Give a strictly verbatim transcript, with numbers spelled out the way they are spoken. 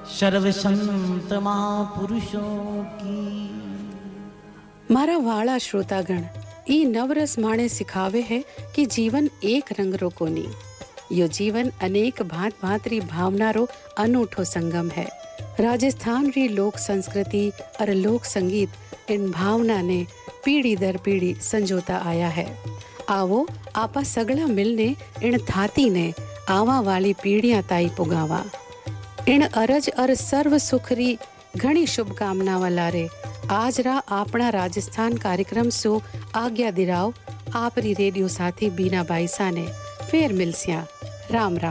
सर्व संत महापुरुषों की। मारा वाला श्रोतागण, ई नवरस माणे सिखावे है कि जीवन एक रंग रो कोनी। यो जीवन अनेक भांत भांतरी भावना रो अनूठो संगम है। राजस्थान री लोक संस्कृति और लोक संगीत इन भावना ने पीढ़ी दर पीढ़ी संजोता आया है। आवो आपा सगला मिलने इन थाती ने आवा वाली पीढ़ियां ताई पुगावा। इन अरज और सर्व सुखरी घणी शुभकामनावां लारे आज रा आपना राजस्थान कार्यक्रम सो आज्ञा दिराव आपरी रेडियो साथी बीनाबाई साने। फेर मिलस्या। राम राम।